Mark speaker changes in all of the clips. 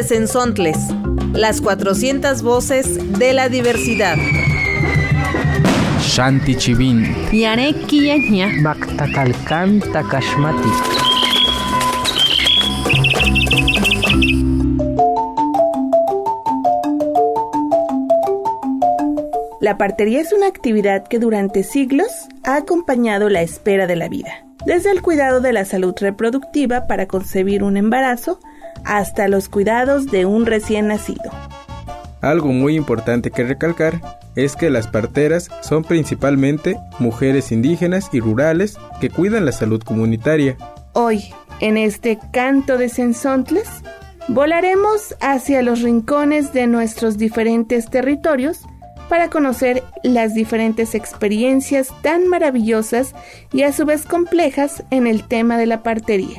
Speaker 1: Cenzontles, las 400 voces de la diversidad.
Speaker 2: Shanti Chivin.
Speaker 3: Yareki Yaña.
Speaker 4: Maktakalkan Takashmati.
Speaker 5: La partería es una actividad que durante siglos ha acompañado la espera de la vida, desde el cuidado de la salud reproductiva para concebir un embarazo hasta los cuidados de un recién nacido.
Speaker 6: Algo muy importante que recalcar es que las parteras son principalmente mujeres indígenas y rurales que cuidan la salud comunitaria.
Speaker 5: Hoy, en este canto de Cenzontles, volaremos hacia los rincones de nuestros diferentes territorios para conocer las diferentes experiencias tan maravillosas y a su vez complejas en el tema de la partería.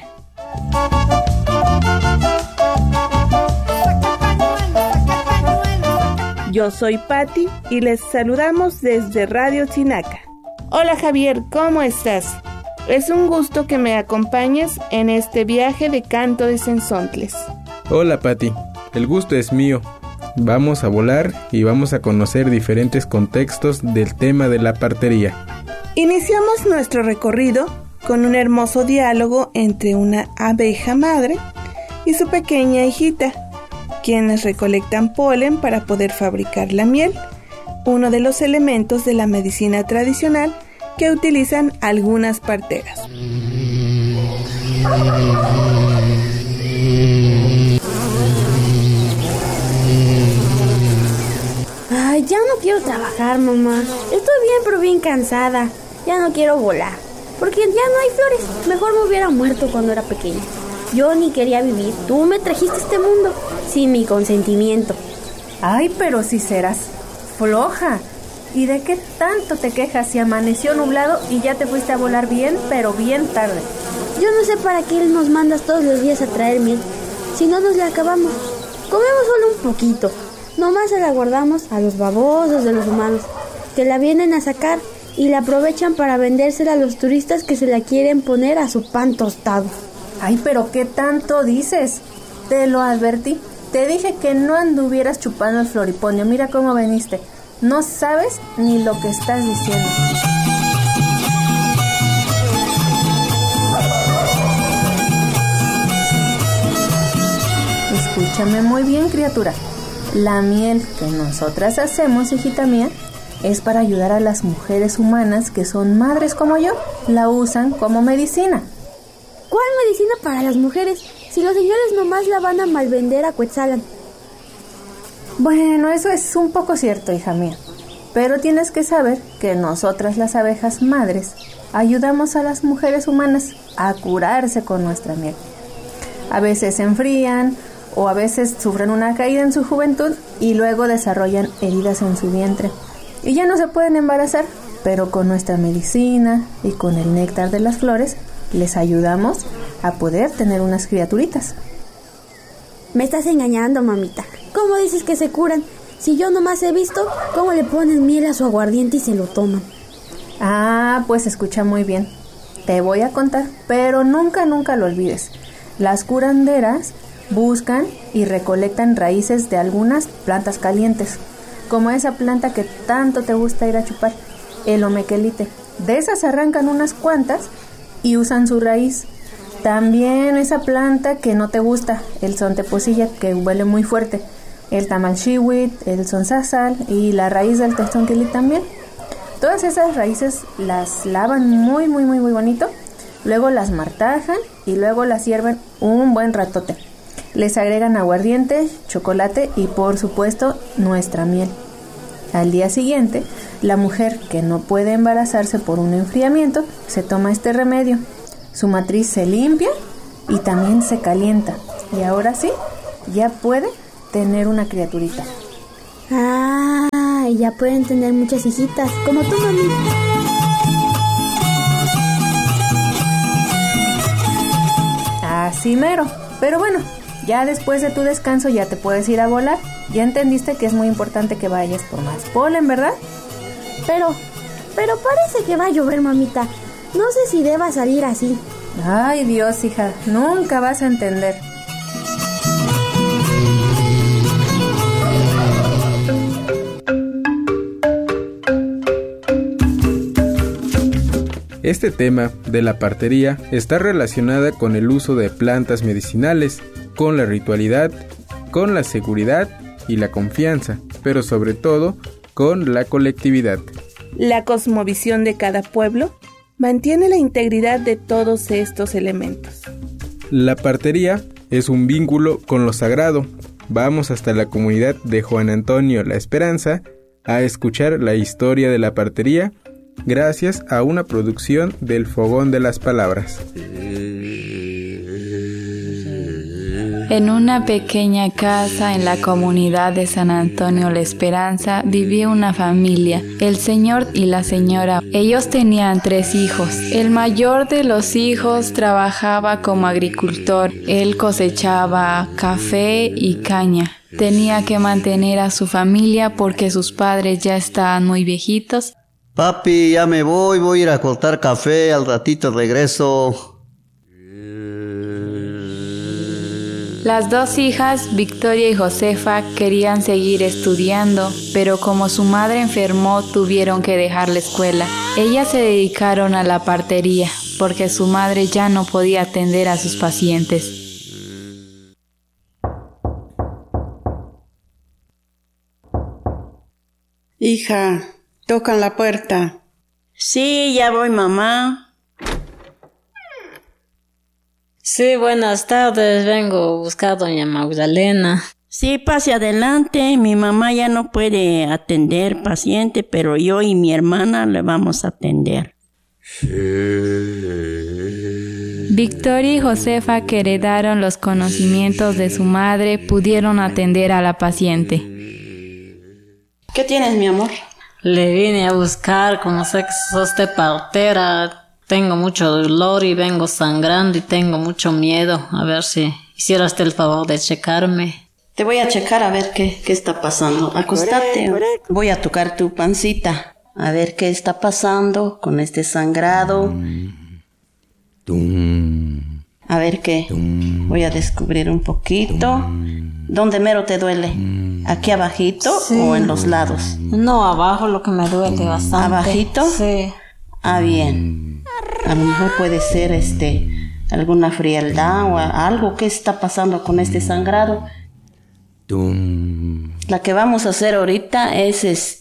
Speaker 5: Yo soy Patti y les saludamos desde Radio Chinaca. Hola Javier, ¿cómo estás? Es un gusto que me acompañes en este viaje de canto de Cenzontles.
Speaker 6: Hola Patti, el gusto es mío. Vamos a volar y vamos a conocer diferentes contextos del tema de la partería.
Speaker 5: Iniciamos nuestro recorrido con un hermoso diálogo entre una abeja madre y su pequeña hijita, quienes recolectan polen para poder fabricar la miel, uno de los elementos de la medicina tradicional que utilizan algunas parteras.
Speaker 3: Ay, ya no quiero trabajar, mamá. Estoy bien, pero bien cansada. Ya no quiero volar, porque ya no hay flores. Mejor me hubiera muerto cuando era pequeña. Yo ni quería vivir. Tú me trajiste a este mundo sin mi consentimiento.
Speaker 7: Ay, pero si serás floja. ¿Y de qué tanto te quejas si amaneció nublado y ya te fuiste a volar bien, pero bien tarde?
Speaker 3: Yo no sé para qué nos mandas todos los días a traer miel. Si no nos la acabamos. Comemos solo un poquito. Nomás se la guardamos a los babosos de los humanos, que la vienen a sacar y la aprovechan para vendérsela a los turistas que se la quieren poner a su pan tostado.
Speaker 7: Ay, pero ¿qué tanto dices? Te lo advertí. Te dije que no anduvieras chupando el floripondio. Mira cómo veniste. No sabes ni lo que estás diciendo. Escúchame muy bien, criatura. La miel que nosotras hacemos, hijita mía, es para ayudar a las mujeres humanas que son madres como yo. La usan como medicina.
Speaker 3: ¿Cuál medicina para las mujeres? Si los señores nomás la van a malvender a Cuetzalan.
Speaker 7: Bueno, eso es un poco cierto, hija mía. Pero tienes que saber que nosotras, las abejas madres, ayudamos a las mujeres humanas a curarse con nuestra miel. A veces se enfrían o a veces sufren una caída en su juventud y luego desarrollan heridas en su vientre. Y ya no se pueden embarazar, pero con nuestra medicina y con el néctar de las flores les ayudamos a poder tener unas criaturitas.
Speaker 3: Me estás engañando, mamita. ¿Cómo dices que se curan? Si yo nomás he visto cómo le ponen miel a su aguardiente y se lo toman.
Speaker 7: Ah, pues escucha muy bien. Te voy a contar, pero nunca lo olvides. Las curanderas buscan y recolectan raíces de algunas plantas calientes, como esa planta que tanto te gusta ir a chupar, el omequelite. De esas arrancan unas cuantas y usan su raíz. También esa planta que no te gusta, el sonteposilla, que huele muy fuerte, el tamalchihuit, el sonsasal y la raíz del testonquili también. Todas esas raíces las lavan muy bonito, luego las martajan y luego las hierven un buen ratote. Les agregan aguardiente, chocolate y por supuesto nuestra miel. Al día siguiente, la mujer que no puede embarazarse por un enfriamiento se toma este remedio. Su matriz se limpia y también se calienta. Y ahora sí, ya puede tener una criaturita.
Speaker 3: Ah, ya pueden tener muchas hijitas, como tú, mami.
Speaker 7: Así mero. Pero bueno, ya después de tu descanso ya te puedes ir a volar. Ya entendiste que es muy importante que vayas por más polen, ¿verdad?
Speaker 3: Pero parece que va a llover, mamita. No sé si deba salir así.
Speaker 7: Ay, Dios, hija, nunca vas a entender.
Speaker 6: Este tema de la partería está relacionada con el uso de plantas medicinales, con la ritualidad, con la seguridad y la confianza, pero sobre todo con la colectividad.
Speaker 5: La cosmovisión de cada pueblo mantiene la integridad de todos estos elementos.
Speaker 6: La partería es un vínculo con lo sagrado. Vamos hasta la comunidad de Juan Antonio La Esperanza a escuchar la historia de la partería gracias a una producción del Fogón de las Palabras.
Speaker 2: En una pequeña casa en la comunidad de San Antonio La Esperanza vivía una familia, el señor y la señora. Ellos tenían 3 hijos. El mayor de los hijos trabajaba como agricultor. Él cosechaba café y caña. Tenía que mantener a su familia porque sus padres ya estaban muy viejitos.
Speaker 8: Papi, ya me voy a ir a cortar café, al ratito regreso.
Speaker 2: Las 2 hijas, Victoria y Josefa, querían seguir estudiando, pero como su madre enfermó, tuvieron que dejar la escuela. Ellas se dedicaron a la partería, porque su madre ya no podía atender a sus pacientes.
Speaker 9: Hija, tocan la puerta.
Speaker 10: Sí, ya voy, mamá.
Speaker 11: Sí, buenas tardes, vengo a buscar a doña Magdalena.
Speaker 10: Sí, pase adelante, mi mamá ya no puede atender paciente, pero yo y mi hermana le vamos a atender.
Speaker 2: Victoria y Josefa, que heredaron los conocimientos de su madre, pudieron atender a la paciente.
Speaker 10: ¿Qué tienes, mi amor?
Speaker 11: Le vine a buscar, como sé que sos de partera. Tengo mucho dolor y vengo sangrando y tengo mucho miedo. A ver si hicieras el favor de checarme.
Speaker 10: Te voy a checar a ver qué está pasando. Acostate. Voy a tocar tu pancita. A ver qué está pasando con este sangrado. A ver qué. Voy a descubrir un poquito. ¿Dónde mero te duele? ¿Aquí abajito o en los lados?
Speaker 11: No, abajo lo que me duele bastante.
Speaker 10: ¿Abajito?
Speaker 11: Sí.
Speaker 10: Ah, bien. A lo mejor puede ser alguna frialdad o algo que está pasando con este sangrado. La que vamos a hacer ahorita es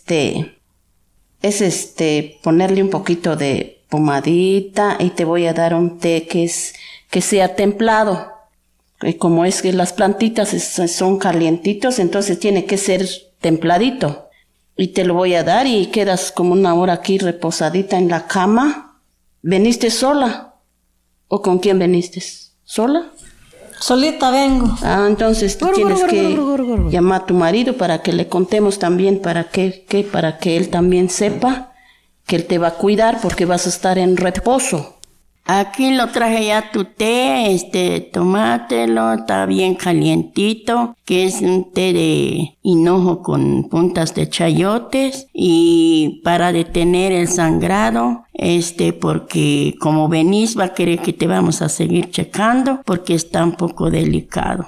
Speaker 10: ponerle un poquito de pomadita y te voy a dar un té que sea templado. Y como es que las plantitas son calientitos, entonces tiene que ser templadito. Y te lo voy a dar y quedas como una hora aquí reposadita en la cama. ¿Veniste sola? ¿O con quién veniste? ¿Sola?
Speaker 11: Solita vengo.
Speaker 10: Ah, entonces tú tienes que llamar a tu marido para que le contemos también para que él también sepa que él te va a cuidar porque vas a estar en reposo. Aquí lo traje ya tu té, tomátelo, está bien calientito, que es un té de hinojo con puntas de chayotes y para detener el sangrado, porque como venís va a querer que te vamos a seguir checando porque está un poco delicado.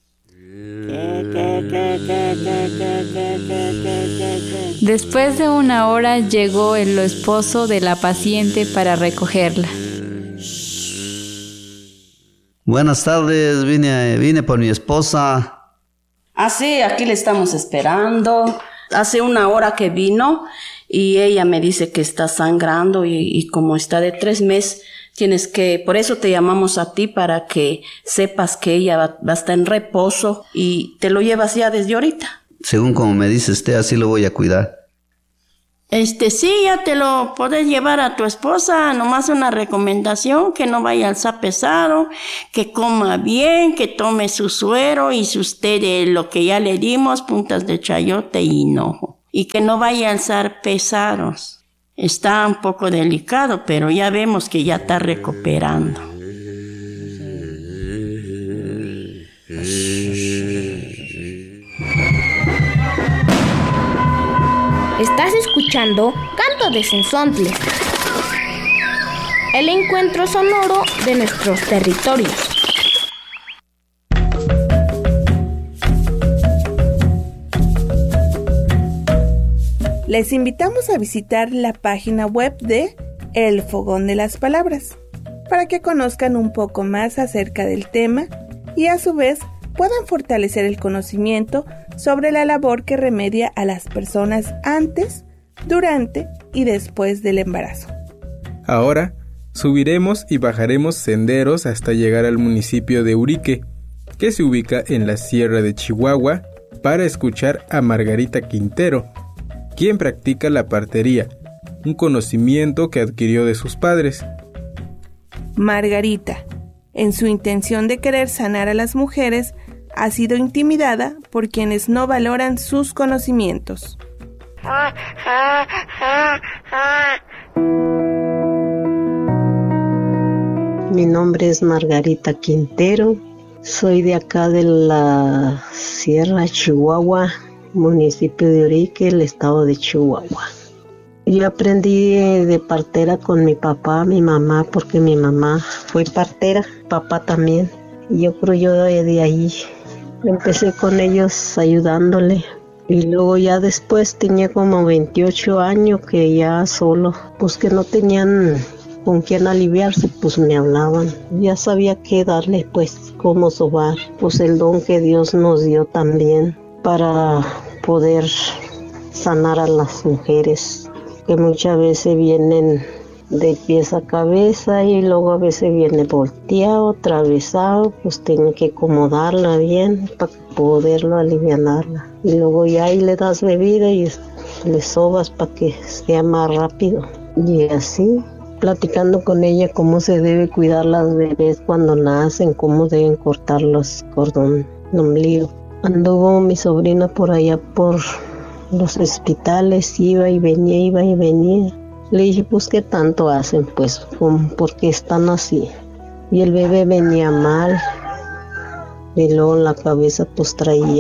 Speaker 2: Después de 1 hora llegó el esposo de la paciente para recogerla.
Speaker 8: Buenas tardes, vine por mi esposa.
Speaker 10: Ah, sí, aquí le estamos esperando. Hace 1 hora que vino y ella me dice que está sangrando y como está de 3 meses, por eso te llamamos a ti para que sepas que ella va a estar en reposo y te lo llevas ya desde ahorita.
Speaker 8: Según como me dice usted, así lo voy a cuidar.
Speaker 10: Sí, ya te lo podés llevar a tu esposa, nomás una recomendación, que no vaya a alzar pesado, que coma bien, que tome su suero y su té de lo que ya le dimos, puntas de chayote y hinojo, y que no vaya a alzar pesados. Está un poco delicado, pero ya vemos que ya está recuperando.
Speaker 12: Estás escuchando Canto de Sensontles, el encuentro sonoro de nuestros territorios.
Speaker 5: Les invitamos a visitar la página web de El Fogón de las Palabras, para que conozcan un poco más acerca del tema y a su vez puedan fortalecer el conocimiento sobre la labor que remedia a las personas antes, durante y después del embarazo.
Speaker 6: Ahora subiremos y bajaremos senderos hasta llegar al municipio de Urique, que se ubica en la Sierra de Chihuahua, para escuchar a Margarita Quintero, quien practica la partería, un conocimiento que adquirió de sus padres.
Speaker 5: Margarita, en su intención de querer sanar a las mujeres, ha sido intimidada por quienes no valoran sus conocimientos.
Speaker 13: Mi nombre es Margarita Quintero, soy de acá de la Sierra Chihuahua, municipio de Urique, el estado de Chihuahua. Yo aprendí de partera con mi papá, mi mamá, porque mi mamá fue partera, papá también. Y yo creo yo de ahí empecé con ellos ayudándole. Y luego ya después tenía como 28 años que ya solo, pues que no tenían con quién aliviarse, pues me hablaban. Ya sabía qué darle, pues cómo sobar, pues el don que Dios nos dio también para poder sanar a las mujeres, que muchas veces vienen de pies a cabeza y luego a veces viene volteado, atravesado, pues tienen que acomodarla bien para poderlo alivianarla. Y luego ya ahí le das bebida y le sobas para que sea más rápido. Y así, platicando con ella cómo se debe cuidar las bebés cuando nacen, cómo deben cortar los cordones ombligo. Anduvo mi sobrina por allá por los hospitales, iba y venía. Le dije, pues, ¿qué tanto hacen? Pues, ¿por qué están así? Y el bebé venía mal. Y luego en la cabeza, pues,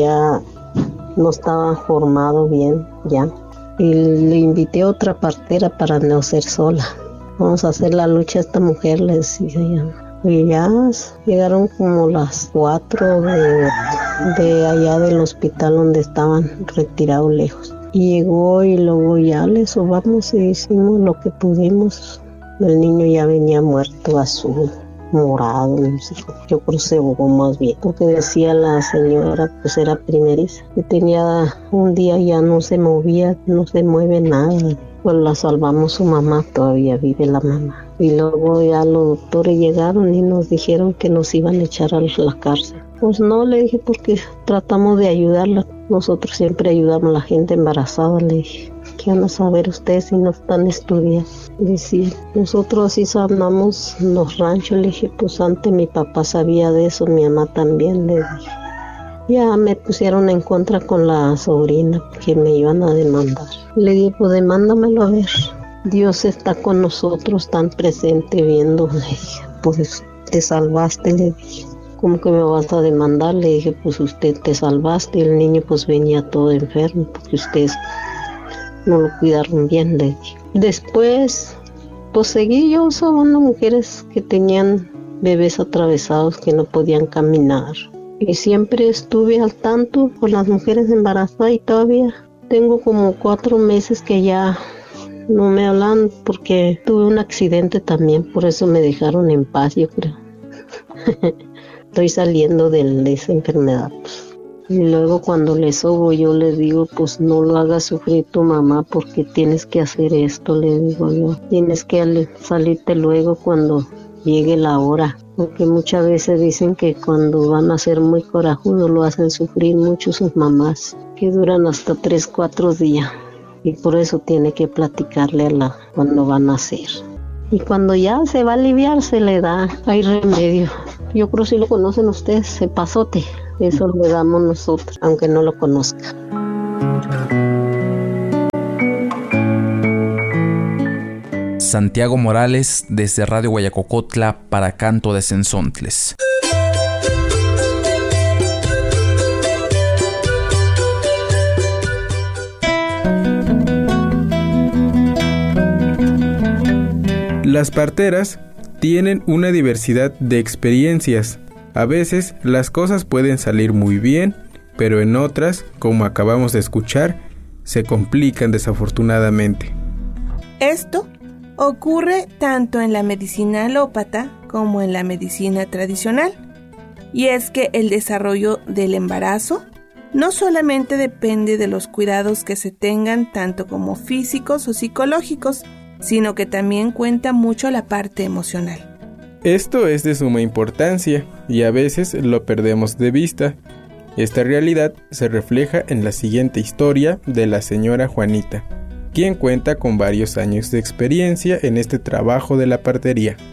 Speaker 13: no estaba formado bien, ya. Y le invité a otra partera para no ser sola. Vamos a hacer la lucha a esta mujer, le decía ya. Y ya llegaron como las 4 de allá del hospital donde estaban retirados lejos. Y llegó y luego ya le sobamos y hicimos lo que pudimos. El niño ya venía muerto, azul, morado, no sé. Yo creo que se ahogó más bien, porque decía la señora, pues era primeriza, que tenía un día ya no se movía, no se mueve nada. Pues la salvamos, su mamá, todavía vive la mamá. Y luego ya los doctores llegaron y nos dijeron que nos iban a echar a la cárcel. Pues no, le dije, porque tratamos de ayudarla. Nosotros siempre ayudamos a la gente embarazada, le dije. ¿Qué van a saber ustedes si no están estudiando? Decía, nosotros sí sanamos los ranchos, le dije, pues antes mi papá sabía de eso, mi mamá también, le dije. Ya me pusieron en contra con la sobrina, que me iban a demandar. Le dije, pues demándamelo a ver. Dios está con nosotros, tan presente viendo. Le dije, pues te salvaste, le dije. ¿Cómo que me vas a demandar? Le dije, pues usted te salvaste. Y el niño pues venía todo enfermo, porque ustedes no lo cuidaron bien, le dije. Después, pues seguí yo sobando mujeres que tenían bebés atravesados que no podían caminar. Y siempre estuve al tanto con las mujeres embarazadas y todavía tengo como 4 meses que ya no me hablan porque tuve un accidente también, por eso me dejaron en paz, yo creo. Estoy saliendo de esa enfermedad. Y luego cuando le sobo yo le digo, pues no lo hagas sufrir tu mamá porque tienes que hacer esto, le digo yo. Tienes que salirte luego cuando llegue la hora. Porque muchas veces dicen que cuando van a ser muy corajudos lo hacen sufrir mucho sus mamás, que duran hasta 3-4 días. Y por eso tiene que platicarle cuando van a nacer. Y cuando ya se va a aliviar se le da, hay remedio. Yo creo si lo conocen ustedes, cepazote. Eso le damos nosotros, aunque no lo conozcan.
Speaker 14: Santiago Morales desde Radio Guayacocotla para Canto de Cenzontles.
Speaker 6: Las parteras tienen una diversidad de experiencias. A veces las cosas pueden salir muy bien, pero en otras, como acabamos de escuchar, se complican desafortunadamente.
Speaker 5: Esto ocurre tanto en la medicina alópata como en la medicina tradicional, y es que el desarrollo del embarazo no solamente depende de los cuidados que se tengan tanto como físicos o psicológicos, sino que también cuenta mucho la parte emocional.
Speaker 6: Esto es de suma importancia y a veces lo perdemos de vista. Esta realidad se refleja en la siguiente historia de la señora Juanita, quien cuenta con varios años de experiencia en este trabajo de la partería.